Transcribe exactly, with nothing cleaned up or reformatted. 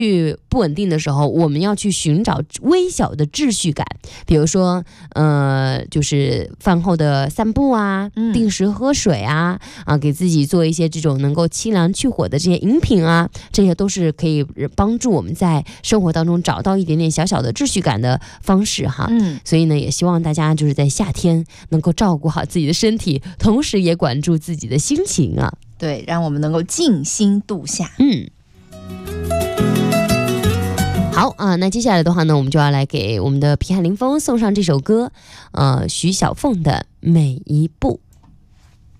不稳定的时候，我们要去寻找微小的秩序感，比如说，呃，就是饭后的散步啊， 嗯定时喝水啊，啊，给自己做一些这种能够清凉去火的这些饮品啊，这些都是可以帮助我们在生活当中找到一点点小小的秩序感的方式哈。 嗯， 所以呢，也希望大家就是在夏天能够照顾好自己的身体，同时也管住自己的心情啊。 对，让我们能够静心度夏。 嗯。好啊，那接下来的话呢，我们就要来给我们的皮海林峰送上这首歌，呃，徐小凤的《每一步》。